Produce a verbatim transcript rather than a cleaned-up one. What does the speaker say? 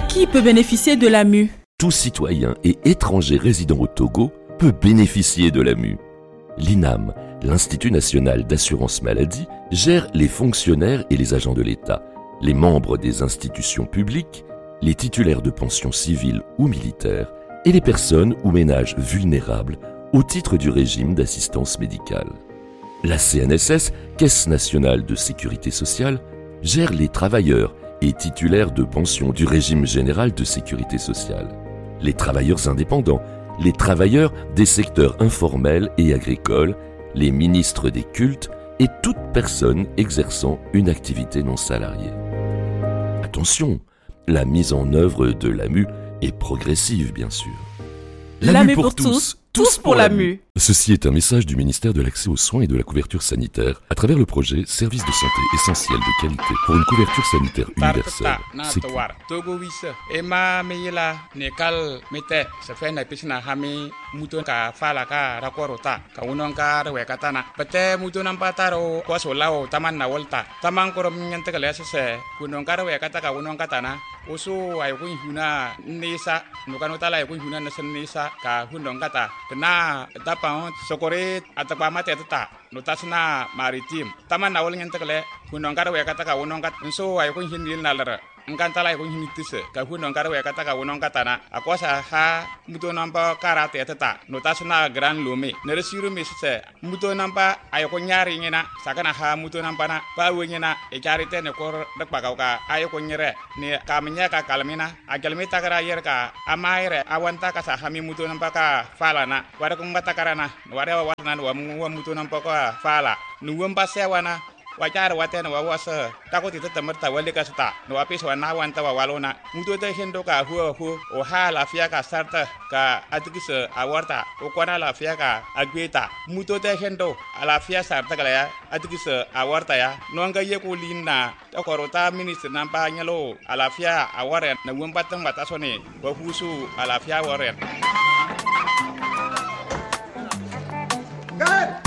Qui peut bénéficier de l'A M U? Tout citoyen et étranger résidant au Togo peut bénéficier de l'A M U. L'I N A M, l'Institut national d'assurance maladie, gère les fonctionnaires et les agents de l'État, les membres des institutions publiques, les titulaires de pensions civiles ou militaires et les personnes ou ménages vulnérables au titre du régime d'assistance médicale. La C N S S, Caisse nationale de sécurité sociale, gère les travailleurs et titulaires de pensions du régime général de sécurité sociale, les travailleurs indépendants, les travailleurs des secteurs informels et agricoles, les ministres des cultes et toute personne exerçant une activité non salariée. Attention, la mise en œuvre de l'A M U est progressive, bien sûr. L'A M U pour tous, tous pour l'A M U. Ceci est un message du ministère de l'Accès aux soins et de la couverture sanitaire à travers le projet Service de santé essentiel de qualité pour une couverture sanitaire universelle. C'est Oso ay kun huna nisa nukanota la kun huna nasan nisa ka hundong kata kena tapang sokore atapa mate tata notasna maritim taman nawol nyentekle hundong kata we kata ka wonong kat so ay kun hinil nalara nganta la kun hinitise ka hundong kata we kata ka wonong kata na akwasa ha muto nampa karate tata notasna gran lome neresiru misse muto nampa ay kun nyari ngena sakana ha muto nampa na pa wengena e charite ne kor dakpa ka ay kun nyere ni kamnya ka kalmina agalmita kara yer ka amaire awanta ka sa hami mutu nampaka fala na wara ko ngata karana wara warna wa mu mutu nampaka fala nuwamba sewana wajar waten wa wasa takoti tatamarta wale ka sta no apis wa na wanta wa walona mutu te hendo ka hu hu o ha la fia ka sarta ka atikisa awarta o kwana la fia ka agweta mutu te hendo ala fia sarta ka ya atikisa awarta ya no nga ye ko linna ta korota minister nampa nyalo ala fia aware na wumbatang batasone wa husu ala fia aware